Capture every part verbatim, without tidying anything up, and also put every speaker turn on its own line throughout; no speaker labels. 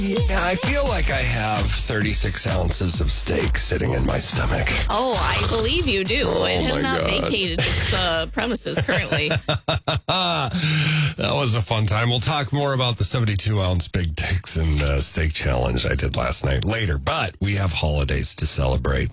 Yeah, I feel like I have thirty-six ounces of steak sitting in my stomach.
Oh, I believe you do.
Oh,
it has
my
not
God.
vacated its uh, premises currently.
That was a fun time. We'll talk more about the seventy-two ounce Big Texan uh, Steak Challenge I did last night later, but we have holidays to celebrate.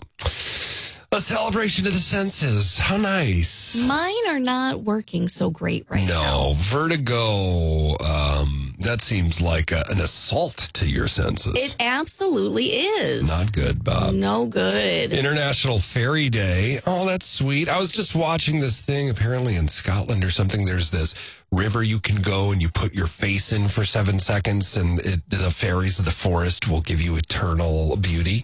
A celebration of the senses. How nice.
Mine are not working so great right now.
No, vertigo, um, that seems like a, an assault to your senses.
It absolutely is.
Not good, Bob.
No good.
International Fairy Day. Oh, that's sweet. I was just watching this thing, apparently in Scotland or something. There's this river you can go and you put your face in for seven seconds and it, the fairies of the forest will give you eternal beauty.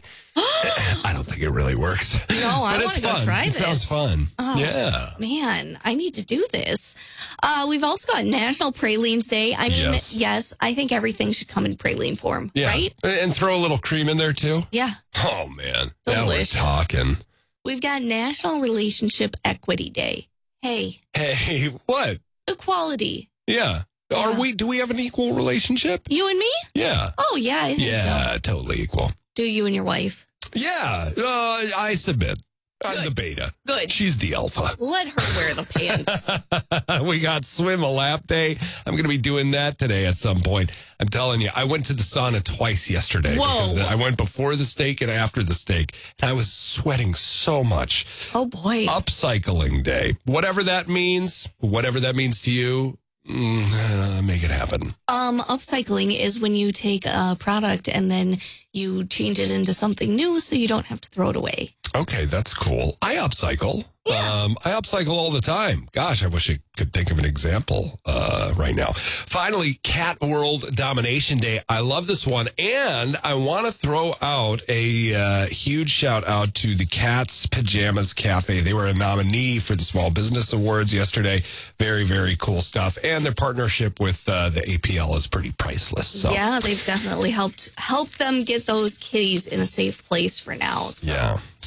I don't think it really works.
No, I
But
want
it's
to go
fun.
try
It
this.
sounds fun.
Oh,
yeah.
Man, I need to do this. Uh, we've also got National Pralines Day. I mean,
Yes.
yes. I think everything should come in praline form,
Yeah.
right?
And throw a little cream in there too.
Yeah.
Oh, man. Now we're
Delicious.
talking.
We've got National Relationship Equity Day. Hey,
Hey, what?
equality.
Yeah. Are
Yeah.
we, do we have an equal relationship?
You and me?
Yeah.
Oh, yeah. I think so.
Yeah, totally equal.
Do you and your wife?
Yeah, uh, I submit. I'm the beta.
Good.
She's the alpha.
Let her wear the pants.
We got swim a lap day. I'm going to be doing that today at some point. I'm telling you, I went to the sauna twice yesterday.
Whoa.
Because the, I went before the steak and after the steak. And I was sweating so much.
Oh, boy.
Upcycling day. Whatever that means, whatever that means to you, mm, uh, make it happen.
Um, upcycling is when you take a product and then you change it into something new so you don't have to throw it away.
Okay, that's cool. I upcycle. Um, I upcycle all the time. Gosh, I wish I could think of an example uh, right now. Finally, Cat World Domination Day. I love this one. And I want to throw out a uh, huge shout out to the Cat's Pajamas Cafe. They were a nominee for the Small Business Awards yesterday. Very, very cool stuff. And their partnership with uh, the A P L is pretty priceless. So.
Yeah, they've definitely helped help them get those kitties in a safe place for now. So.
Yeah.